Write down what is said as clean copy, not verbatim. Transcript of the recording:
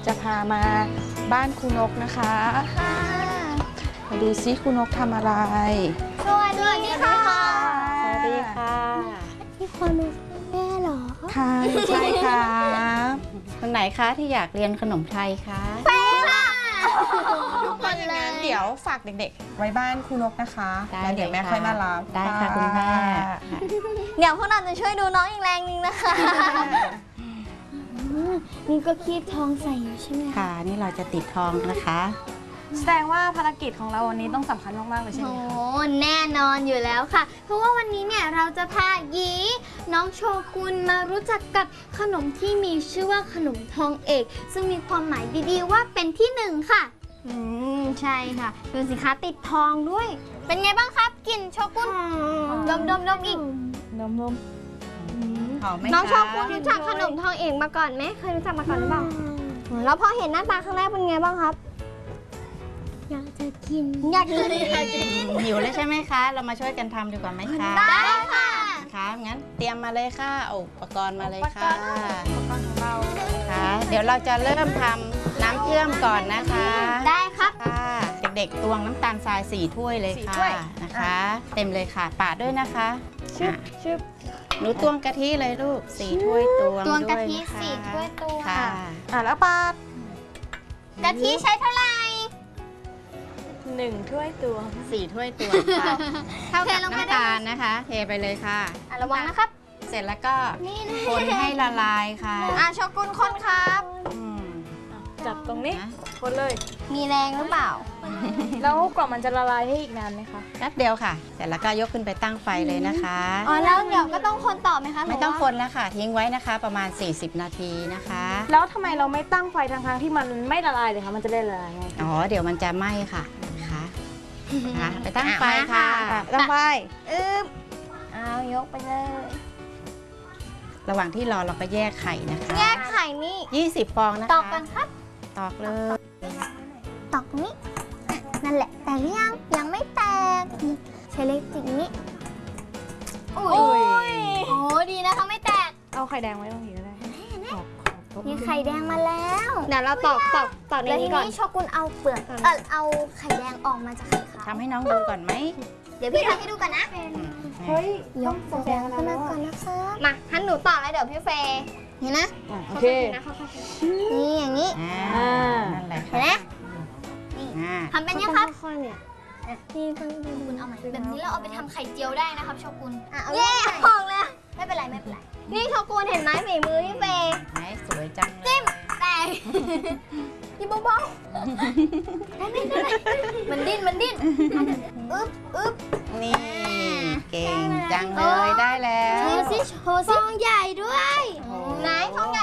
จะพามาบ้านครูนกนะคะมาดูซิครูนกทำอะไรสวัสดีค่ะสวัสดีค่ะนี่คนนกแม่เหรอค่ะใช่ค่ะคนไหนคะที่อยากเรียนขนมไทยคะไปค่ะทุกคนเลยเดี๋ยวฝากเด็กๆไว้บ้านครูนกนะคะแล้วเดี๋ยวแม่ค่อยมารับได้ค่ะคุณแม่เดี๋ยวพวกเราจะช่วยดูน้องอีกแรงนึงนะคะนี่ก็คีบทองใส่อยู่ใช่ไหมค่ะนี่เราจะติดทองนะคะแสดงว่าภารกิจของเราวันนี้ต้องสำคัญมากๆเลยใช่ไหมคะโอ้แน่นอนอยู่แล้วค่ะเพราะว่าวันนี้เนี่ยเราจะพาหยีน้องโชกุนมารู้จักกับขนมที่มีชื่อว่าขนมทองเอกซึ่งมีความหมายดีๆว่าเป็นที่หนึ่งค่ะใช่ค่ะดูสิคะติดทองด้วยเป็นไงบ้างครับกลิ่นโชกุนดมอีกนมน้องโชกุนรู้จักขนมทองเอกมาก่อนไหมเคยรู้จักมาก่อนหรือเปล่าแล้วพอเห็นหน้าตาครั้งแรกเป็นไงบ้างครับอยากจะกินหิวแล้วใช่ไหมคะเรามาช่วยกันทำดีกว่าไหมคะได้ค่ะค่ะงั้นเตรียมมาเลยค่ะอุปกรณ์มาเลยค่ะอุปกรณ์ของเราค่ะเดี๋ยวเราจะเริ่มทำน้ำเชื่อมก่อนนะคะได้ครับค่ะเด็กๆตวงน้ำตาลทราย4 ถ้วยเลยค่ะนะคะเต็มเลยค่ะปาดด้วยนะคะชึบหนูตวงกะทิเลยลูก4 ถ้วยตวงกะทิ4 ถ้วยตวงค่ะแล้วปาดกะทิใช้เท่าไหร่ 1 ถ้วยตวง 4 ถ้วยตวงค่ะเท่ากับน้ำตาลนะคะเทไปเลยค่ะระวังนะครับเสร็จแล้วก็คนให้ละลายค่ะโชกุนคนครับจับตรงนี้คนเลยมีแรงหรือเปล่าแล้วกว่ามันจะละลายให้อีกนานไหมคะแป๊บเดียวค่ะเสร็จแล้วก็ยกขึ้นไปตั้งไฟเลยนะคะแล้วเดี๋ยวก็ต้องคนต่อไหมคะไม่ต้องคนแล้วค่ะทิ้งไว้นะคะประมาณ40 นาทีนะคะแล้วทำไมเราไม่ตั้งไฟทางที่มันไม่ละลายเลยคะมันจะได้ละลายไงเดี๋ยวมันจะไหม้ค่ะไปตั้งไฟค่ะตั้งไฟยกไปเลยระหว่างที่รอเราก็แยกไข่นะคะแยกไข่นี่ 20 ฟองนะคะตอกกันครับตอกเลยตอกนี้นั่นแหละแต่ยังไม่แตกใช้เล็กจิกนี้โอ้ดีนะคะไม่แตกเอาไข่แดงไว้ตรงนี้ก็ได้มีไข่แดงมาแล้วเดี๋ยวเราตอกในนี้ก่อนโชกุนเอาเปลือกเอาไข่แดงออกมาจากไข่ขาวทำให้น้องดูก่อนไหมเดี๋ยวพี่ทำให้ดูก่อนนะเฮ้ยยกไข่แดงขึ้นมาก่อนนะคะมาท่านหนูตอกแล้วเดี๋ยวพี่เฟย์เห็นนะโอเคนี่อย่างนี้นั่นแหละเห็นไหมทำเป็นยังครับนี่คุณเอาใหม่แบบนี้เราเอาไปทำไข่เจียวได้นะครับโชกุนเย้ออกแล้วไม่เป็นไรนี่โชกุนเห็นไหมฝีมือพี่เฟย์สวยจังเลยจิ้มแต่ยิ่งเบาๆได้มันดิ้นอึ๊บนี่เก่งจังเลยได้แล้วโชว์สิฟองใหญ่ด้วยไหนฟองใ